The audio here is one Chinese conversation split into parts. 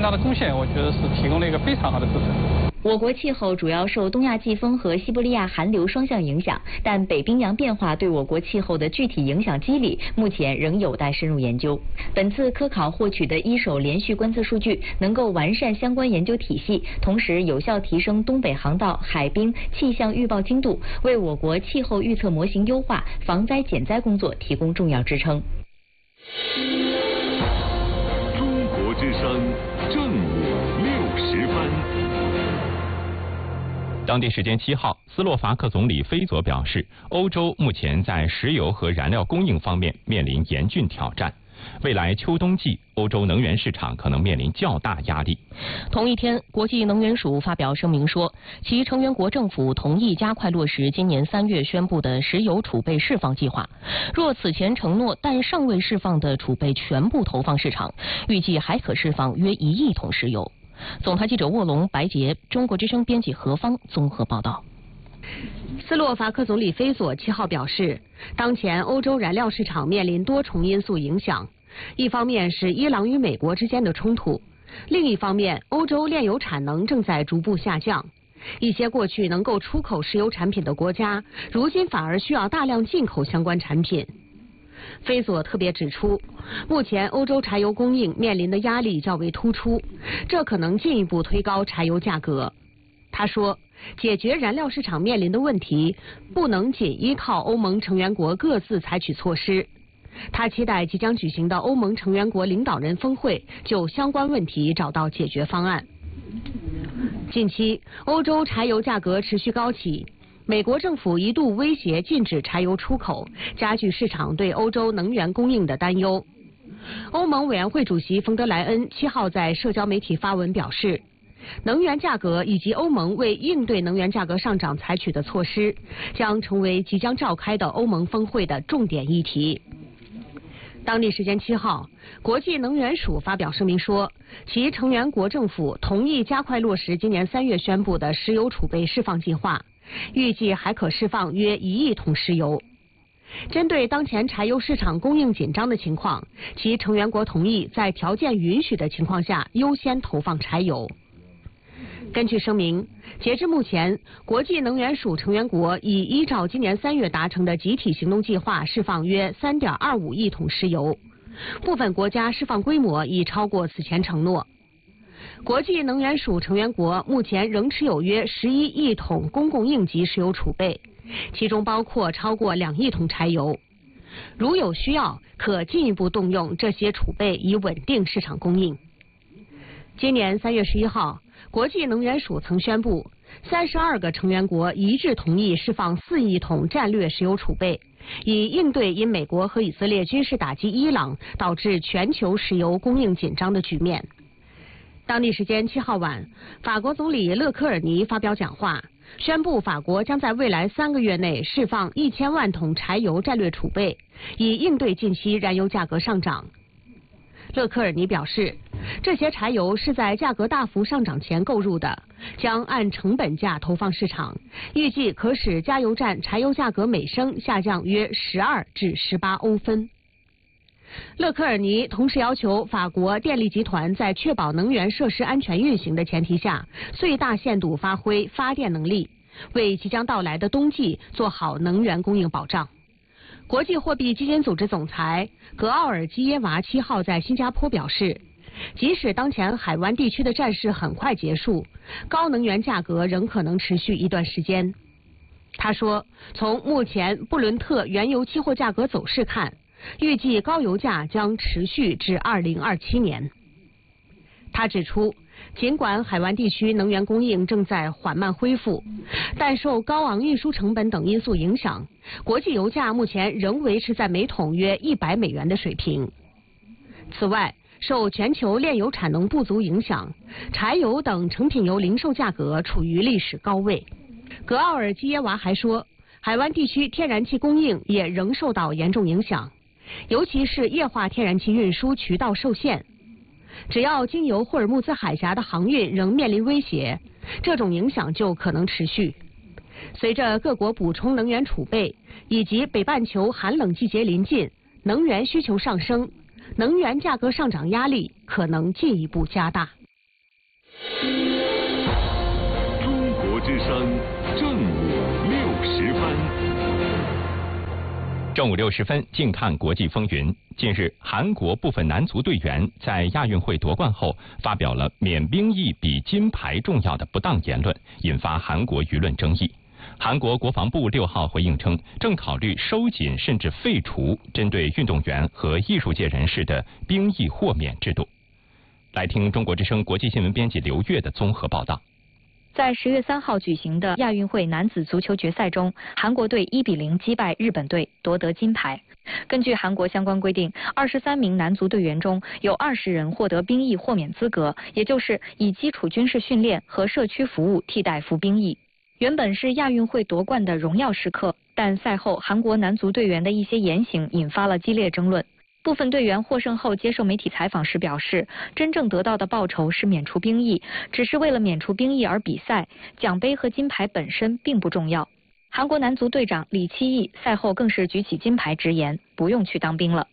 大的贡献，我觉得是提供了一个非常好的支撑。 我国气候主要受东亚季风和西伯利亚寒流双向影响，但北冰洋变化对我国气候的具体影响机理，目前仍有待深入研究。本次科考获取的一手连续观测数据，能够完善相关研究体系，同时有效提升东北航道海冰气象预报精度，为我国气候预测模型优化、防灾减灾工作提供重要支撑。 中国之声正午60分。 当地时间7号，斯洛伐克总理菲佐表示，欧洲目前在石油和燃料供应方面面临严峻挑战，未来秋冬季欧洲能源市场可能面临较大压力。 同一天，国际能源署发表声明说，其成员国政府同意加快落实今年3月宣布的石油储备释放计划。若此前承诺但尚未释放的储备全部投放市场，预计还可释放约1亿桶石油。总台记者卧龙、白洁，中国之声编辑何芳综合报道。 斯洛伐克总理菲佐7号表示，当前欧洲燃料市场面临多重因素影响，一方面是伊朗与美国之间的冲突，另一方面，欧洲炼油产能正在逐步下降。一些过去能够出口石油产品的国家，如今反而需要大量进口相关产品。菲佐特别指出，目前欧洲柴油供应面临的压力较为突出，这可能进一步推高柴油价格。他说，解决燃料市场面临的问题，不能仅依靠欧盟成员国各自采取措施。他期待即将举行的欧盟成员国领导人峰会就相关问题找到解决方案。近期，欧洲柴油价格持续高企。美国政府一度威胁禁止柴油出口，加剧市场对欧洲能源供应的担忧。欧盟委员会主席冯德莱恩7号在社交媒体发文表示，能源价格以及欧盟为应对能源价格上涨采取的措施，将成为即将召开的欧盟峰会的重点议题。当地时间7号，国际能源署发表声明说，其成员国政府同意加快落实今年3月宣布的石油储备释放计划，预计还可释放约1亿桶石油。针对当前柴油市场供应紧张的情况，其成员国同意在条件允许的情况下优先投放柴油。根据声明，截至目前，国际能源署成员国已依照今年3月达成的集体行动计划释放约3.25亿桶石油，部分国家释放规模已超过此前承诺。国际能源署成员国目前仍持有约11亿桶公共应急石油储备，其中包括超过2亿桶柴油。如有需要，可进一步动用这些储备以稳定市场供应。今年3月11号，国际能源署曾宣布，32个成员国一致同意释放4亿桶战略石油储备，以应对因美国和以色列军事打击伊朗导致全球石油供应紧张的局面。当地时间7号晚，法国总理勒科尔尼发表讲话，宣布法国将在未来3个月内释放1000万桶柴油战略储备，以应对近期燃油价格上涨。勒科尔尼表示，这些柴油是在价格大幅上涨前购入的，将按成本价投放市场，预计可使加油站柴油价格每升下降约12至18欧分。勒科尔尼同时要求法国电力集团在确保能源设施安全运行的前提下，最大限度发挥发电能力，为即将到来的冬季做好能源供应保障。国际货币基金组织总裁格奥尔基耶娃7号在新加坡表示，即使当前海湾地区的战事很快结束，高能源价格仍可能持续一段时间。他说，从目前布伦特原油期货价格走势看，预计高油价将持续至2027年。他指出，尽管海湾地区能源供应正在缓慢恢复，但受高昂运输成本等因素影响，国际油价目前仍维持在每桶约100美元的水平。此外，受全球炼油产能不足影响，柴油等成品油零售价格处于历史高位。格奥尔基耶娃还说，海湾地区天然气供应也仍受到严重影响，尤其是液化天然气运输渠道受限。只要经由霍尔木兹海峡的航运仍面临威胁，这种影响就可能持续。随着各国补充能源储备以及北半球寒冷季节临近，能源需求上升，能源价格上涨压力可能进一步加大。 中国之声正午60分。 正午60分，静看国际风云。近日，韩国部分男足队员在亚运会夺冠后发表了免兵役比金牌重要的不当言论，引发韩国舆论争议。韩国国防部6号回应称，正考虑收紧甚至废除针对运动员和艺术界人士的兵役豁免制度。来听中国之声国际新闻编辑刘越的综合报道。 在10月3号举行的亚运会男子足球决赛中，韩国队1比0击败日本队，夺得金牌。根据韩国相关规定，23名男足队员中有20人获得兵役豁免资格，也就是以基础军事训练和社区服务替代服兵役。原本是亚运会夺冠的荣耀时刻，但赛后韩国男足队员的一些言行引发了激烈争论。部分队员获胜后接受媒体采访时表示，真正得到的报酬是免除兵役，只是为了免除兵役而比赛，奖杯和金牌本身并不重要。韩国男足队长李期义赛后更是举起金牌直言，不用去当兵了。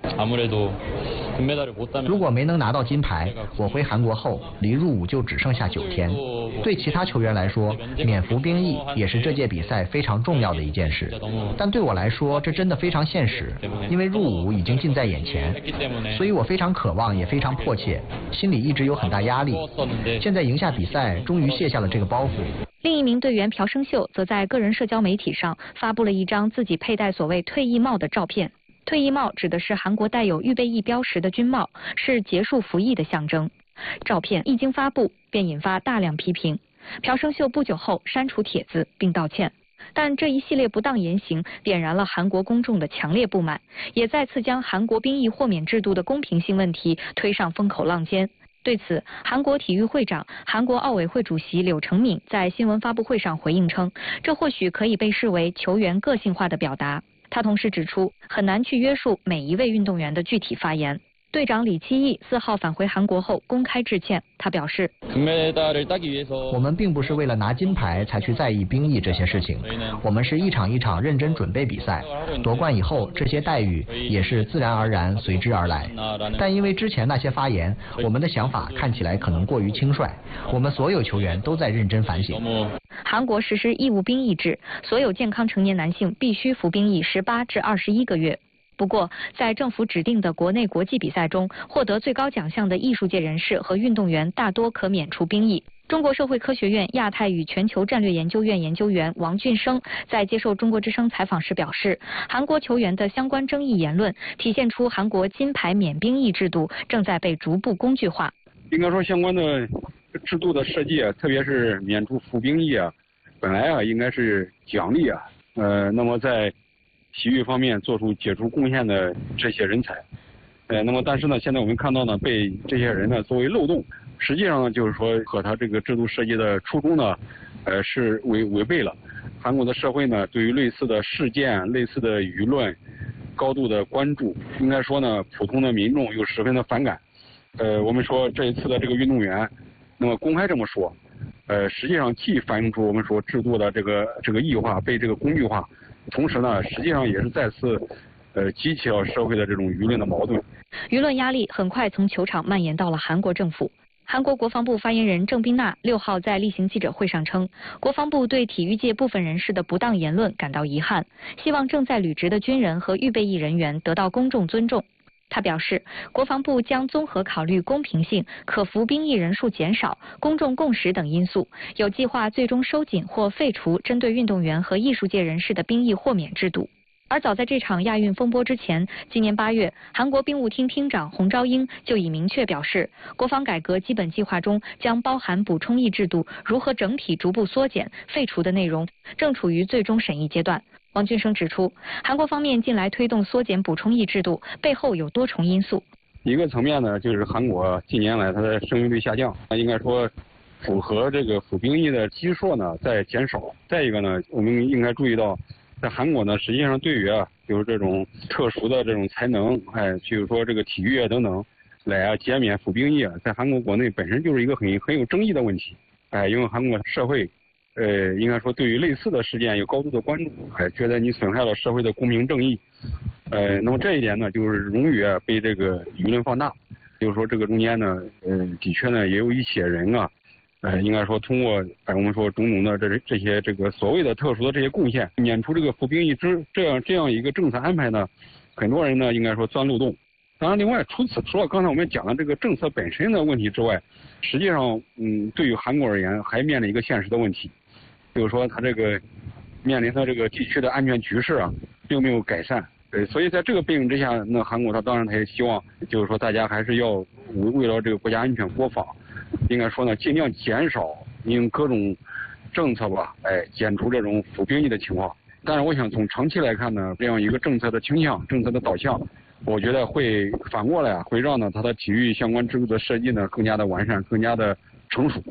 如果没能拿到金牌，我回韩国后离入伍就只剩下9天。对其他球员来说，免服兵役也是这届比赛非常重要的一件事。但对我来说，这真的非常现实，因为入伍已经近在眼前，所以我非常渴望，也非常迫切，心里一直有很大压力。现在赢下比赛，终于卸下了这个包袱。 另一名队员朴胜秀则在个人社交媒体上发布了一张自己佩戴所谓退役帽的照片。退役帽指的是韩国带有预备役标识的军帽，是结束服役的象征。照片一经发布，便引发大量批评。朴胜秀不久后删除帖子并道歉，但这一系列不当言行点燃了韩国公众的强烈不满，也再次将韩国兵役豁免制度的公平性问题推上风口浪尖。对此，韩国体育会长、韩国奥委会主席柳成敏在新闻发布会上回应称，这或许可以被视为球员个性化的表达。他同时指出，很难去约束每一位运动员的具体发言。队长李期义4号返回韩国后公开致歉，他表示， 我们并不是为了拿金牌才去在意兵役这些事情，我们是一场一场认真准备比赛，夺冠以后这些待遇也是自然而然随之而来。但因为之前那些发言，我们的想法看起来可能过于轻率，我们所有球员都在认真反省。 韩国实施义务兵役制，所有健康成年男性必须服兵役18至21个月。不过，在政府指定的国内国际比赛中，获得最高奖项的艺术界人士和运动员大多可免除兵役。中国社会科学院亚太与全球战略研究院研究员王俊生在接受中国之声采访时表示，韩国球员的相关争议言论体现出韩国金牌免兵役制度正在被逐步工具化。 应该说，相关的制度的设计啊，特别是免除服兵役啊，本来啊应该是奖励啊，那么在体育方面做出杰出贡献的这些人才，那么但是呢，现在我们看到呢，被这些人呢作为漏洞，实际上呢就是说和他这个制度设计的初衷呢，是违背了。韩国的社会呢，对于类似的事件、类似的舆论高度的关注，应该说呢，普通的民众又十分的反感。我们说这一次的这个运动员，那么公开这么说，实际上既反映出我们说制度的这个异化被这个工具化。同时呢，实际上也是再次激起了社会的这种舆论的矛盾。 舆论压力很快从球场蔓延到了韩国政府。韩国国防部发言人郑彬娜6号在例行记者会上称，国防部对体育界部分人士的不当言论感到遗憾，希望正在履职的军人和预备役人员得到公众尊重。他表示，国防部将综合考虑公平性、可服兵役人数减少、公众共识等因素，有计划最终收紧或废除针对运动员和艺术界人士的兵役豁免制度。而早在这场亚运风波之前，今年8月，韩国兵务厅厅长洪昭英就已明确表示，国防改革基本计划中将包含补充役制度如何整体逐步缩减、废除的内容，正处于最终审议阶段。王俊生指出，韩国方面近来推动缩减补充役制度，背后有多重因素。 一个层面呢，就是韩国近年来它的生育率下降，应该说符合这个服兵役的基数呢在减少。再一个呢，我们应该注意到，在韩国呢，实际上对于比如这种特殊的这种才能，比如说这个体育啊等等，来减免服兵役在韩国国内本身就是一个很有争议的问题。因为韩国社会。应该说对于类似的事件有高度的关注，觉得你损害了社会的公平正义，那么这一点呢，就是容易被这个舆论放大，就是说这个中间呢，的确呢也有一些人应该说通过我们说种种的这些所谓的特殊的这些贡献，免除这个服兵役这样一个政策安排呢，很多人呢应该说钻漏洞。当然，另外除了刚才我们讲的这个政策本身的问题之外，实际上对于韩国而言还面临一个现实的问题，就是说它这个面临的这个地区的安全局势啊，并没有改善。所以在这个背景之下，那韩国当然他也希望，就是说大家还是要为了这个国家安全国防，应该说呢尽量减少用各种政策吧，减除这种服兵役的情况。但是我想从长期来看呢，这样一个政策的倾向、政策的导向，我觉得会反过来会让它的体育相关制度的设计呢更加的完善，更加的成熟。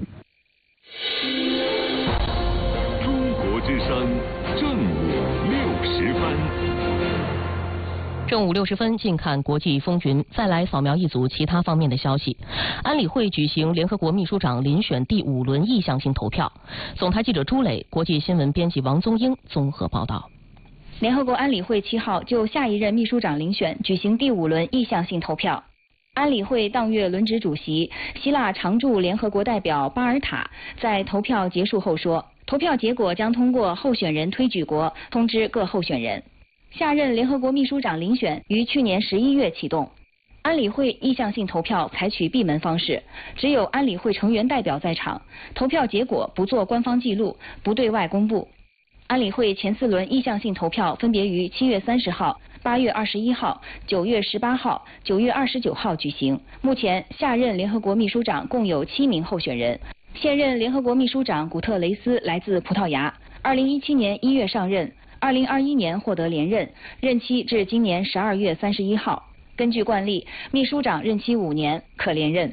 中国之声正午60分。 正午60分，近看国际风云。再来扫描一组其他方面的消息。安理会举行联合国秘书长遴选第5轮意向性投票。总台记者朱磊，国际新闻编辑王宗英综合报道。 联合国安理会7号就下一任秘书长遴选举行第5轮意向性投票。安理会当月轮值主席希腊常驻联合国代表巴尔塔在投票结束后说，投票结果将通过候选人推举国通知各候选人。下任联合国秘书长遴选于去年11月启动。安理会意向性投票采取闭门方式，只有安理会成员代表在场，投票结果不做官方记录，不对外公布。安理会前4轮意向性投票分别于7月30号、8月21号、9月18号、9月29号举行。目前下任联合国秘书长共有7名候选人。现任联合国秘书长古特雷斯来自葡萄牙，2017年1月上任，2021年获得连任，任期至今年12月31号。根据惯例，秘书长任期5年，可连任。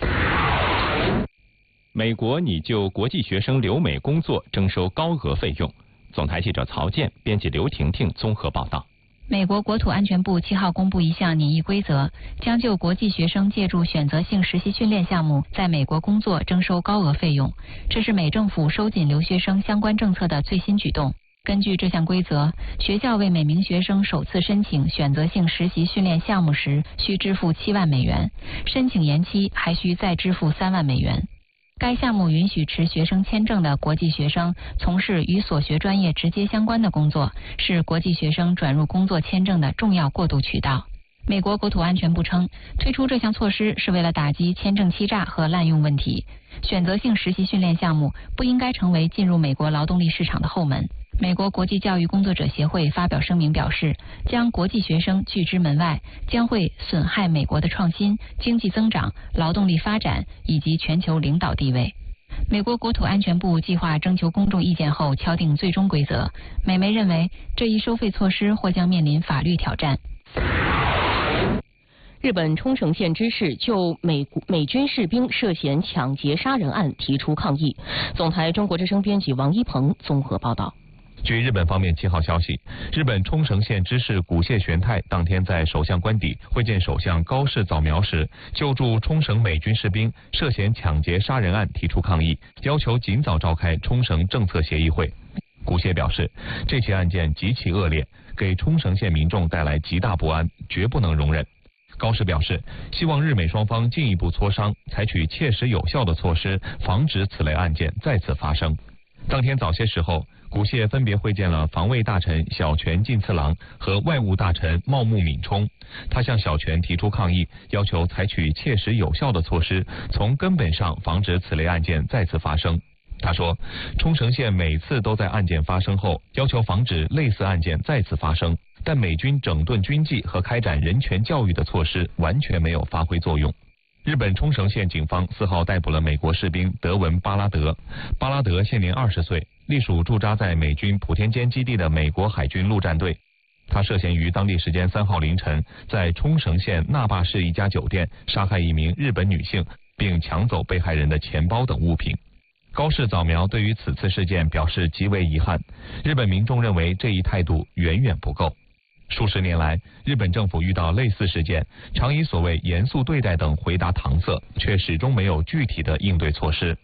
美国拟就国际学生留美工作征收高额费用。总台记者曹健，编辑刘婷婷综合报道。 美国国土安全部7号公布一项拟议规则，将就国际学生借助选择性实习训练项目在美国工作征收高额费用。这是美政府收紧留学生相关政策的最新举动。根据这项规则，学校为每名学生首次申请选择性实习训练项目时需支付7万美元，申请延期还需再支付3万美元。该项目允许持学生签证的国际学生从事与所学专业直接相关的工作，是国际学生转入工作签证的重要过渡渠道。美国国土安全部称，推出这项措施是为了打击签证欺诈和滥用问题。选择性实习训练项目不应该成为进入美国劳动力市场的后门。美国国际教育工作者协会发表声明表示，将国际学生拒之门外将会损害美国的创新、经济增长、劳动力发展以及全球领导地位。美国国土安全部计划征求公众意见后敲定最终规则。美媒认为，这一收费措施或将面临法律挑战。 日本冲绳县知事就美军士兵涉嫌抢劫杀人案提出抗议。总台中国之声编辑王一鹏综合报道。 据日本方面7号消息，日本冲绳县知事古谢玄太当天在首相官邸会见首相高市早苗时，就驻冲绳美军士兵涉嫌抢劫杀人案提出抗议，要求尽早召开冲绳政策协议会。古谢表示，这起案件极其恶劣，给冲绳县民众带来极大不安，绝不能容忍。高市表示，希望日美双方进一步磋商，采取切实有效的措施，防止此类案件再次发生。当天早些时候，古谢分别会见了防卫大臣小泉进次郎和外务大臣茂木敏充。他向小泉提出抗议，要求采取切实有效的措施，从根本上防止此类案件再次发生。他说，冲绳县每次都在案件发生后要求防止类似案件再次发生，但美军整顿军纪和开展人权教育的措施完全没有发挥作用。日本冲绳县警方4号逮捕了美国士兵德文·巴拉德。巴拉德现年20岁，隶属驻扎在美军普天间基地的美国海军陆战队。他涉嫌于当地时间3号凌晨在冲绳县那霸市一家酒店杀害一名日本女性，并抢走被害人的钱包等物品。高市早苗对于此次事件表示极为遗憾，日本民众认为这一态度远远不够。数十年来，日本政府遇到类似事件，常以所谓严肃对待等回答搪塞，却始终没有具体的应对措施。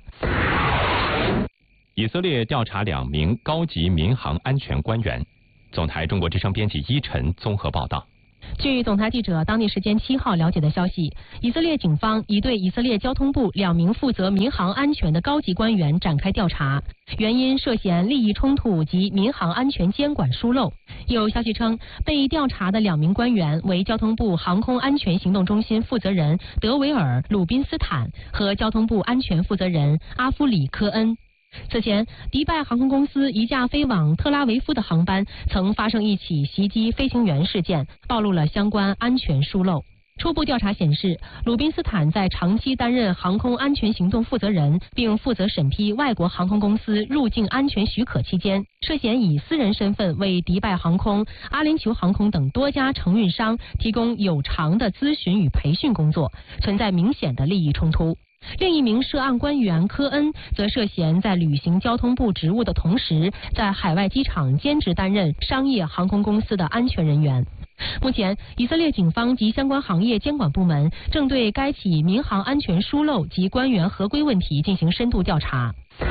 以色列调查2名高级民航安全官员。总台中国之声编辑依晨综合报道。 据总台记者当地时间7号了解的消息，以色列警方已对以色列交通部2名负责民航安全的高级官员展开调查，原因涉嫌利益冲突及民航安全监管疏漏。有消息称，被调查的2名官员为交通部航空安全行动中心负责人德维尔·鲁宾斯坦和交通部安全负责人阿夫里科恩。此前，迪拜航空公司一架飞往特拉维夫的航班曾发生一起袭击飞行员事件，暴露了相关安全疏漏。初步调查显示，鲁宾斯坦在长期担任航空安全行动负责人，并负责审批外国航空公司入境安全许可期间，涉嫌以私人身份为迪拜航空、阿联酋航空等多家承运商提供有偿的咨询与培训工作，存在明显的利益冲突。另一名涉案官员科恩则涉嫌在履行交通部职务的同时，在海外机场兼职担任商业航空公司的安全人员。目前，以色列警方及相关行业监管部门正对该起民航安全疏漏及官员合规问题进行深度调查。